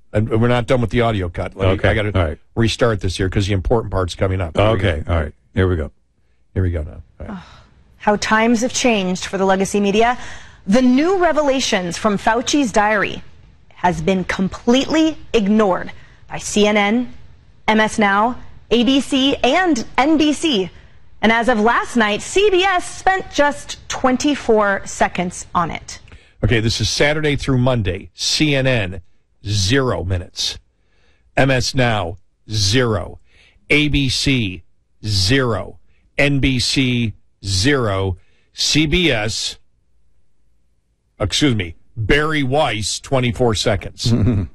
And we're not done with the audio cut. Okay. I got to restart this here because the important part's coming up. Okay. All right. Here we go. Here we go now. Right. How times have changed for the legacy media. The new revelations from Fauci's diary has been completely ignored by CNN, MS Now, ABC, and NBC. And as of last night, CBS spent just 24 seconds on it. Okay, this is Saturday through Monday. CNN, 0 minutes. MS Now, 0. ABC, 0. NBC, 0. CBS, Barry Weiss, 24 seconds.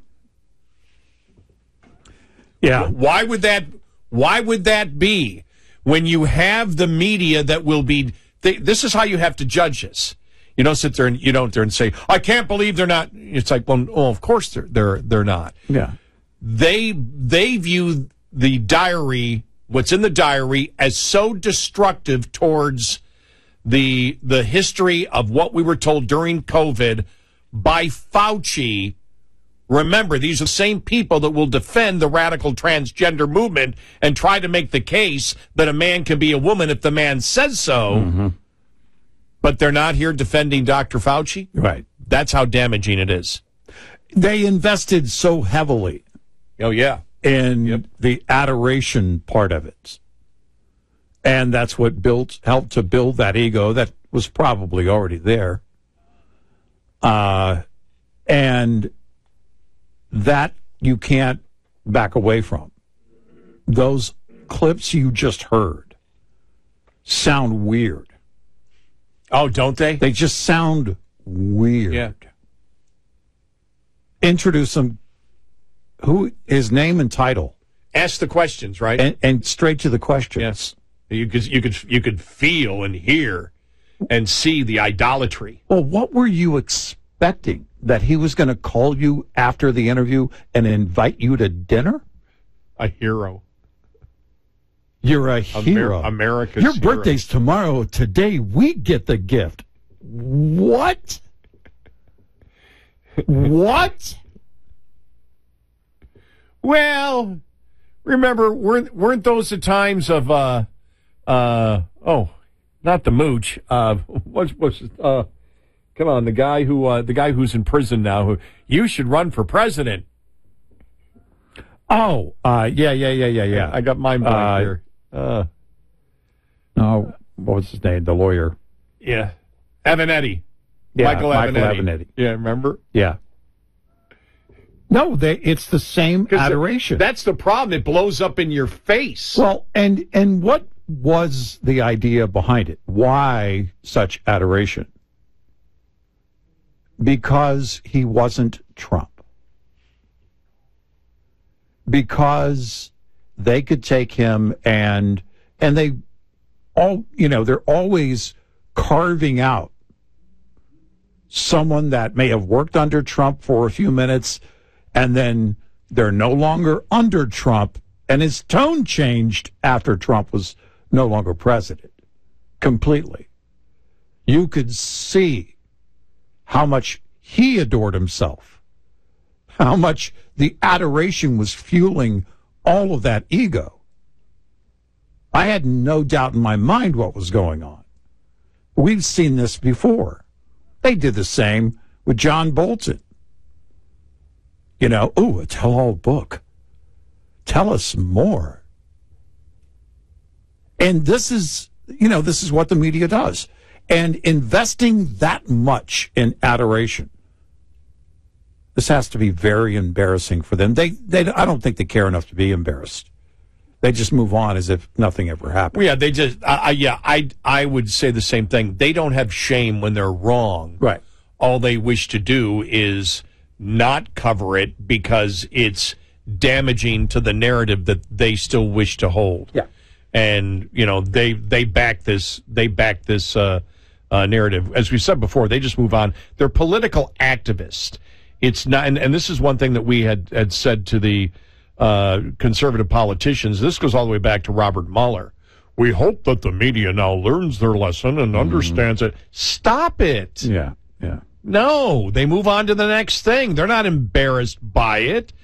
Yeah. Why would that be when you have the media that will be, this is how you have to judge this. You don't sit there and say, I can't believe they're not. It's like, well, of course they're not. Yeah. They view the diary, what's in the diary, as so destructive towards the history of what we were told during COVID by Fauci. Remember, these are the same people that will defend the radical transgender movement and try to make the case that a man can be a woman if the man says so. Mm-hmm. But they're not here defending Dr. Fauci? Right. That's how damaging it is. They invested so heavily. Oh, yeah. In the adoration part of it. And that's what helped to build that ego that was probably already there. And that you can't back away from. Those clips you just heard sound weird. Oh, don't they? They just sound weird. Yeah. Introduce them. Who, his name and title. Ask the questions, right? And straight to the questions. Yes. You could feel and hear and see the idolatry. Well, what were you expecting? That he was going to call you after the interview and invite you to dinner? A hero. You're a hero. America's Your hero. birthday's tomorrow. Today we get the gift. What? What? Well, remember, weren't those the times of not the mooch. Come on, the guy who's in prison now. Who you should run for president? Oh, yeah. I got mine back here. No, what was his name? The lawyer. Yeah, Avenatti. Yeah, Michael Avenatti. Yeah, remember? Yeah. No, it's the same adoration. That's the problem. It blows up in your face. Well, and what was the idea behind it? Why such adoration? Because he wasn't Trump. Because they could take him and they all, they're always carving out someone that may have worked under Trump for a few minutes and then they're no longer under Trump and his tone changed after Trump was no longer president. Completely. You could see how much he adored himself, how much the adoration was fueling all of that ego. I had no doubt in my mind what was going on. We've seen this before. They did the same with John Bolton. A tell-all book. Tell us more. And this is what the media does. And investing that much in adoration, this has to be very embarrassing for them. I don't think they care enough to be embarrassed. They just move on as if nothing ever happened. Well, yeah, they just, I would say the same thing. They don't have shame when they're wrong. Right. All they wish to do is not cover it because it's damaging to the narrative that they still wish to hold. Yeah. And, they back this narrative. As we said before, they just move on. They're political activists. It's not, and this is one thing that we had said to the conservative politicians. This goes all the way back to Robert Mueller. We hope that the media now learns their lesson and understands it. Stop it. Yeah. No, they move on to the next thing. They're not embarrassed by it.